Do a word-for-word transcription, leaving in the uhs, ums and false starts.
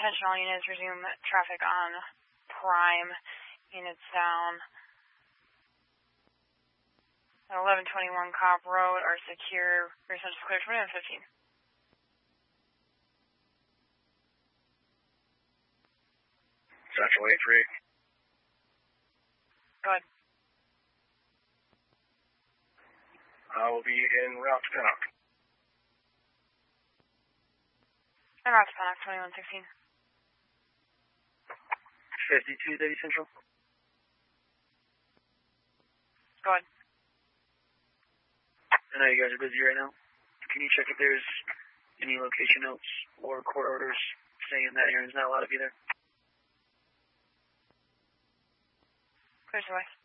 attention all units, resume traffic on Prime. Units down at eleven twenty-one Cobb Road are secure. Research is clear twenty-one fifteen. Central eight three. Go ahead. I will be en route to Pennock. En route to Pennock, twenty-one sixteen. fifty-two Davie Central. Go ahead. I know you guys are busy right now. Can you check if there's any location notes or court orders saying that Aaron's not allowed to be there? Clear to west.